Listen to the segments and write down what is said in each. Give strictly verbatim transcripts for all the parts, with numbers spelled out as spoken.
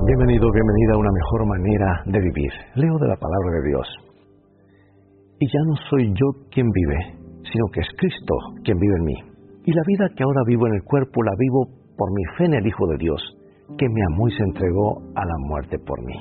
Bienvenido, bienvenida a una mejor manera de vivir. Leo de la palabra de Dios. Y ya no soy yo quien vive, sino que es Cristo quien vive en mí. Y la vida que ahora vivo en el cuerpo la vivo por mi fe en el Hijo de Dios, que me amó y se entregó a la muerte por mí.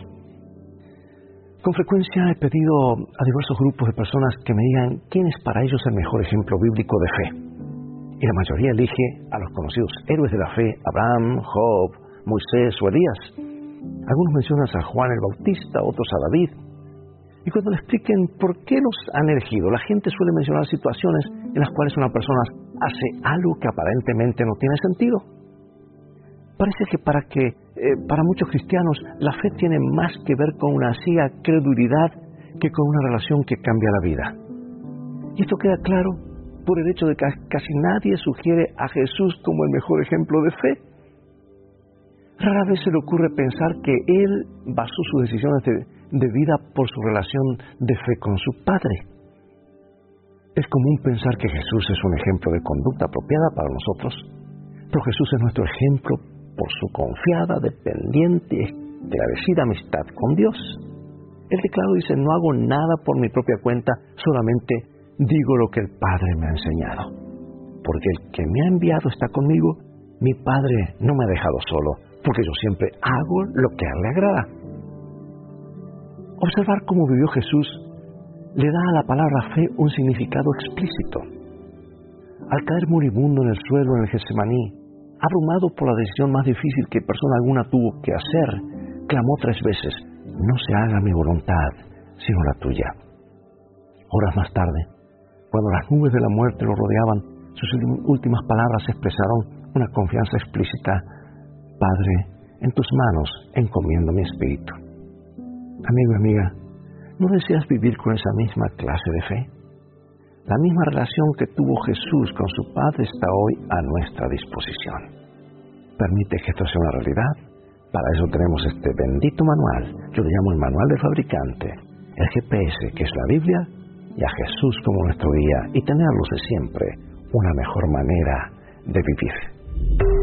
Con frecuencia he pedido a diversos grupos de personas que me digan quién es para ellos el mejor ejemplo bíblico de fe. Y la mayoría elige a los conocidos héroes de la fe, Abraham, Job, Moisés o Elías. Algunos mencionan a Juan el Bautista, otros a David. Y cuando le expliquen por qué los han elegido, la gente suele mencionar situaciones en las cuales una persona hace algo que aparentemente no tiene sentido. Parece que para, que, eh, para muchos cristianos la fe tiene más que ver con una ciega credulidad que con una relación que cambia la vida. Y esto queda claro por el hecho de que casi nadie sugiere a Jesús como el mejor ejemplo de fe. Rara vez se le ocurre pensar que Él basó sus decisiones de, de vida por su relación de fe con su Padre. Es común pensar que Jesús es un ejemplo de conducta apropiada para nosotros, pero Jesús es nuestro ejemplo por su confiada, dependiente y agradecida amistad con Dios. Él declaró, dice, no hago nada por mi propia cuenta, solamente digo lo que el Padre me ha enseñado. Porque el que me ha enviado está conmigo, mi Padre no me ha dejado solo, porque yo siempre hago lo que a Él le agrada. Observar cómo vivió Jesús le da a la palabra fe un significado explícito. Al caer moribundo en el suelo en el Getsemaní, abrumado por la decisión más difícil que persona alguna tuvo que hacer, clamó tres veces: no se haga mi voluntad, sino la tuya. Horas más tarde, cuando las nubes de la muerte lo rodeaban, sus últimas palabras expresaron una confianza explícita: Padre, en tus manos encomiendo mi espíritu. Amigo y amiga, ¿no deseas vivir con esa misma clase de fe? La misma relación que tuvo Jesús con su Padre está hoy a nuestra disposición. Permite que esto sea una realidad. Para eso tenemos este bendito manual. Yo le llamo el manual del fabricante, el G P S, que es la Biblia, y a Jesús como nuestro guía, y tenerlos es siempre una mejor manera de vivir.